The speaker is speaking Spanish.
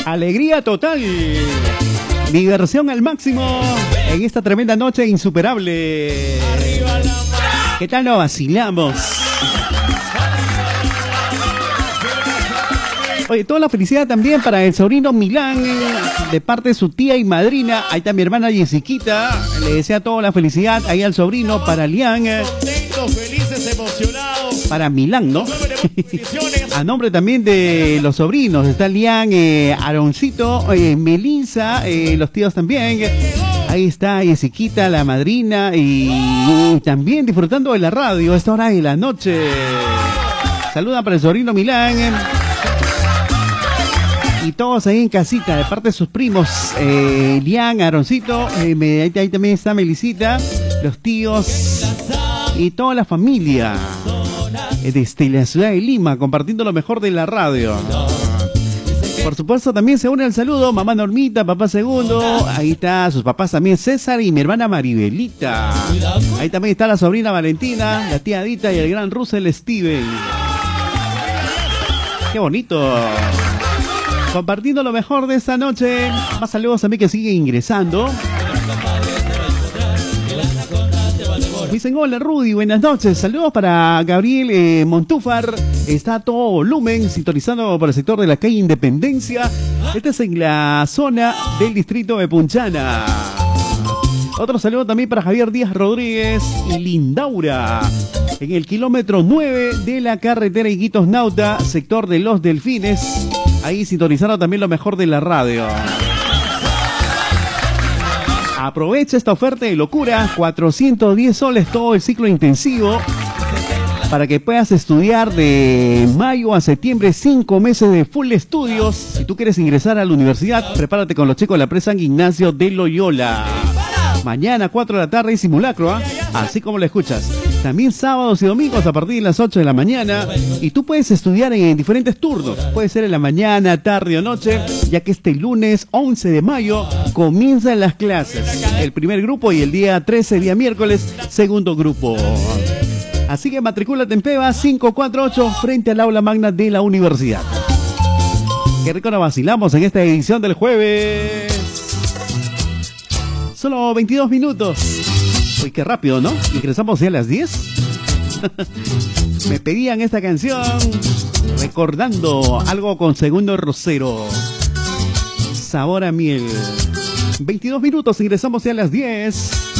Alegría total. Diversión al máximo en esta tremenda noche insuperable. ¿Qué tal nos vacilamos? Oye, toda la felicidad también para el sobrino Milán, de parte de su tía y madrina. Ahí está mi hermana Jessiquita. Le desea toda la felicidad ahí al sobrino, para Lian. Contentos, felices, emocionados. Para Milán, ¿no? A nombre también de los sobrinos. Está Lian, Aaroncito, Melissa, los tíos también. Ahí está Jessiquita, la madrina. Y también disfrutando de la radio a esta hora de la noche. Saluda para el sobrino Milán. Y todos ahí en casita, de parte de sus primos, Lian, Aaroncito, ahí también está Melisita, los tíos y toda la familia desde la ciudad de Lima, compartiendo lo mejor de la radio. Por supuesto también se une al saludo mamá Normita, papá Segundo, ahí está sus papás también César y mi hermana Maribelita. Ahí también está la sobrina Valentina, la tía Adita y el gran Russell Steven. ¡Qué bonito! Compartiendo lo mejor de esta noche. Más saludos a mí que siguen ingresando. Dicen hola Rudy, buenas noches. Saludos para Gabriel Montúfar. Está a todo volumen, sintonizando por el sector de la calle Independencia. Este es en la zona del distrito de Punchana. Otro saludo también para Javier Díaz Rodríguez y Lindaura. En el kilómetro 9 de la carretera Iquitos Nauta, sector de Los Delfines. Ahí sintonizaron también lo mejor de la radio. Aprovecha esta oferta de locura, 410 soles todo el ciclo intensivo, para que puedas estudiar de mayo a septiembre, 5 meses de full estudios. Si tú quieres ingresar a la universidad, prepárate con los chicos de la presa San Ignacio de Loyola. Mañana 4 de la tarde y simulacro, así como lo escuchas. También sábados y domingos a partir de las 8 de la mañana. Y tú puedes estudiar en diferentes turnos. Puede ser en la mañana, tarde o noche, ya que este lunes 11 de mayo comienzan las clases. El primer grupo y el día 13, día miércoles, segundo grupo. Así que matricúlate en PEVA 548 frente al aula magna de la universidad. Qué rico nos vacilamos en esta edición del jueves. Solo 22 minutos. Uy, qué rápido, ¿no? Ingresamos ya a las 10. Me pedían esta canción recordando algo con Segundo Rosero. Sabor a miel. 22 minutos, ingresamos ya a las 10.